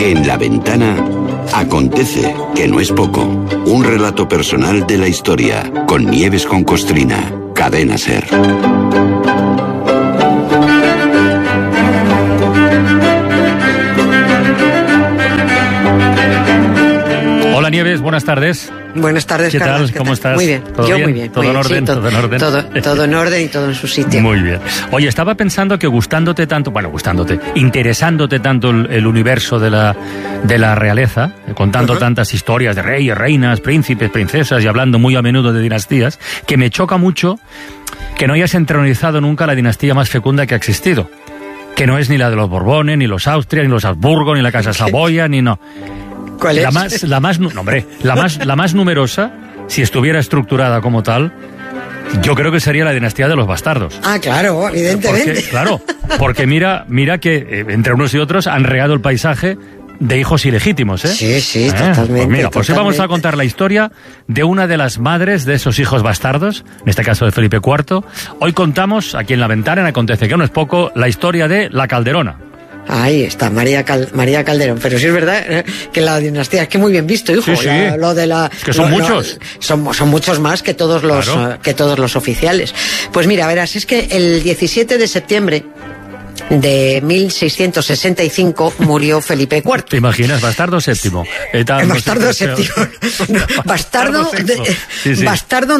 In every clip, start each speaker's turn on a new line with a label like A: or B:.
A: En La Ventana acontece, que no es poco. Un relato personal de la historia, con Nieves con Costrina. Cadena SER.
B: Hola Nieves, buenas tardes.
C: Buenas tardes,
B: ¿Qué
C: Carlos?
B: tal? ¿Cómo estás?
C: Muy bien.
B: ¿Todo
C: Yo
B: bien?
C: muy bien.
B: ¿Todo en orden?
C: Sí,
B: ¿Todo en orden?
C: Todo en orden y todo en su sitio.
B: Muy bien. Oye, estaba pensando que interesándote tanto el universo de la realeza, contando tantas historias de reyes, reinas, príncipes, princesas y hablando muy a menudo de dinastías, que me choca mucho que no hayas entronizado nunca la dinastía más fecunda que ha existido. Que no es ni la de los Borbones, ni los Austria, ni los Habsburgo, ni la Casa Saboya, ni no.
C: ¿Cuál es?
B: La más numerosa, si estuviera estructurada como tal, yo creo que sería la dinastía de los bastardos.
C: Ah, claro, evidentemente.
B: Porque mira que entre unos y otros han regado el paisaje de hijos ilegítimos, ¿eh?
C: Sí, totalmente.
B: Pues hoy vamos a contar la historia de una de las madres de esos hijos bastardos, en este caso de Felipe IV. Hoy contamos, aquí en La Ventana, en Acontece que no es poco, la historia de la Calderona.
C: Ahí está, María Calderón. Pero sí es verdad que la dinastía, es que muy bien visto, hijo.
B: Sí.
C: Lo de la,
B: es que son muchos.
C: Son muchos más que todos los oficiales. Pues mira, verás, es que el 17 de septiembre de 1665 murió Felipe IV.
B: ¿Te imaginas? Bastardo séptimo.
C: Bastardo séptimo. Bastardo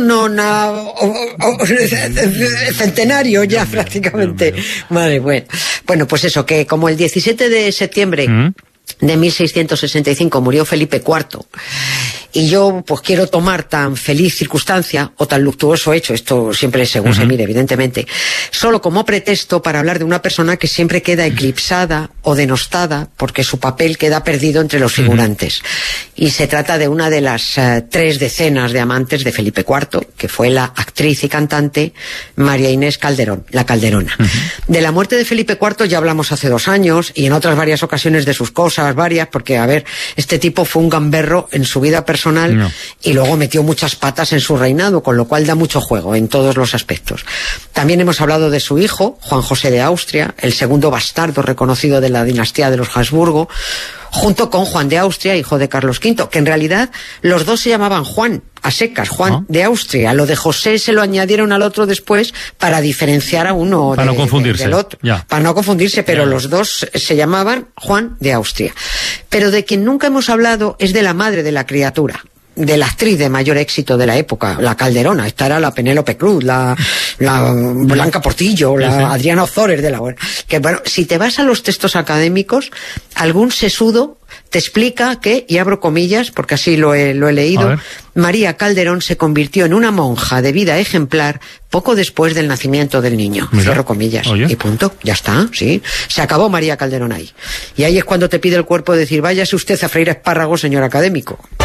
C: centenario ya prácticamente. Vale, bueno, pues eso, que como el 17 de septiembre de 1665 murió Felipe IV, y yo pues quiero tomar tan feliz circunstancia o tan luctuoso hecho, esto siempre es según se mire, evidentemente, solo como pretexto para hablar de una persona que siempre queda eclipsada o denostada porque su papel queda perdido entre los figurantes. Y se trata de una de las 3 decenas de amantes de Felipe IV, que fue la actriz y cantante María Inés Calderón, la Calderona. De la muerte de Felipe IV ya hablamos hace 2 años, y en otras varias ocasiones de sus cosas, porque, a ver, este tipo fue un gamberro en su vida personal y luego metió muchas patas en su reinado, con lo cual da mucho juego en todos los aspectos. También hemos hablado de su hijo, Juan José de Austria, el segundo bastardo reconocido de la dinastía de los Habsburgo, junto con Juan de Austria, hijo de Carlos V, que en realidad los dos se llamaban Juan, a secas, Juan de Austria. Lo de José se lo añadieron al otro después para diferenciar a uno
B: para no confundirse.
C: del otro. Para no confundirse, pero los dos se llamaban Juan de Austria. Pero de quien nunca hemos hablado es de la madre de la criatura, de la actriz de mayor éxito de la época, la Calderona. Esta era la Penélope Cruz, la Blanca Portillo, la Adriana Ozores de la... Que bueno, si te vas a los textos académicos, algún sesudo te explica que, y abro comillas porque así lo he leído, María Calderón se convirtió en una monja de vida ejemplar poco después del nacimiento del niño. Mira. Cierro comillas. Oye. Y punto. Ya está, sí. Se acabó María Calderón ahí. Y ahí es cuando te pide el cuerpo decir, váyase usted a freír espárragos, señor académico.